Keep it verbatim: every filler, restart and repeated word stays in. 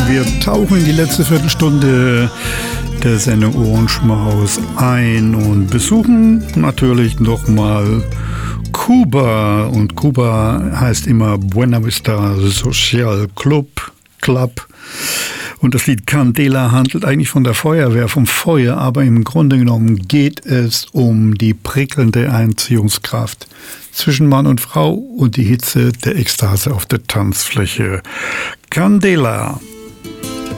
Wir tauchen in die letzte Viertelstunde der Sendung Ohrenschmaus ein und besuchen natürlich nochmal Kuba. Und Kuba heißt immer Buena Vista Social Club. Club. Und das Lied Candela handelt eigentlich von der Feuerwehr, vom Feuer, aber im Grunde genommen geht es um die prickelnde Einziehungskraft zwischen Mann und Frau und die Hitze der Ekstase auf der Tanzfläche. Candela.